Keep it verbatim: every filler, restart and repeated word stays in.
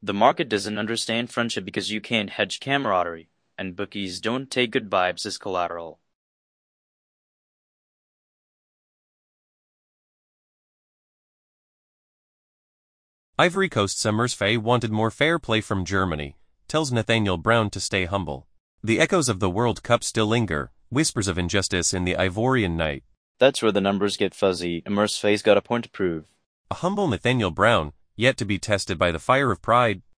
The market doesn't understand friendship because you can't hedge camaraderie, and bookies don't take good vibes as collateral. Ivory Coast Summers Faye wanted more fair play from Germany, tells Nathaniel Brown to stay humble. The echoes of the World Cup still linger, whispers of injustice in the Ivorian night. That's where the numbers get fuzzy, and Merce Faye's got a point to prove. A humble Nathaniel Brown, yet to be tested by the fire of pride,